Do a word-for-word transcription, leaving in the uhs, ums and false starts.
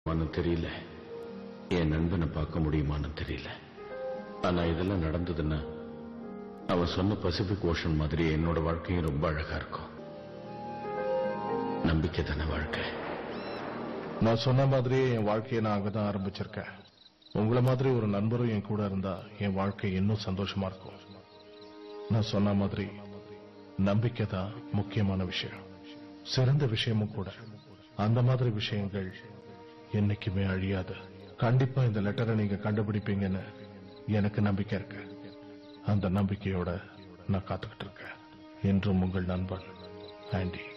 தெரியல, என் நண்பனை பார்க்க முடியுமான்னு தெரியல. ஆனா இதெல்லாம் நடந்ததுன்னா அவன் சொன்ன பசிபிக் ஓஷன் மாதிரி என்னோட வாழ்க்கையும் ரொம்ப அழகா இருக்கும். நம்பிக்கை தானே வாழ்க்கை. நான் சொன்ன மாதிரியே என் வாழ்க்கையை நான் அங்கதான் ஆரம்பிச்சிருக்கேன். உங்களை மாதிரி ஒரு நண்பரும் என் கூட இருந்தா என் வாழ்க்கை இன்னும் சந்தோஷமா இருக்கும். நான் சொன்ன மாதிரி நம்பிக்கை தான் முக்கியமான விஷயம், சிறந்த விஷயமும் கூட. அந்த மாதிரி விஷயங்கள் என்னைக்குமே அழியாது. கண்டிப்பா இந்த லெட்டரை நீங்க கண்டுபிடிப்பீங்கன்னு எனக்கு நம்பிக்கை இருக்கு. அந்த நம்பிக்கையோட நான் காத்துக்கிட்டு இருக்கேன். என்றும் உங்கள் நண்பன் ஆண்டி.